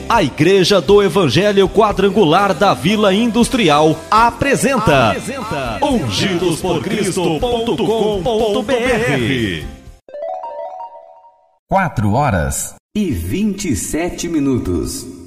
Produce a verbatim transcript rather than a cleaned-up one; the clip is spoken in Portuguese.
A Igreja do Evangelho Quadrangular da Vila Industrial apresenta, apresenta ungidos por cristo ponto com ponto b r. Quatro horas e vinte e sete minutos.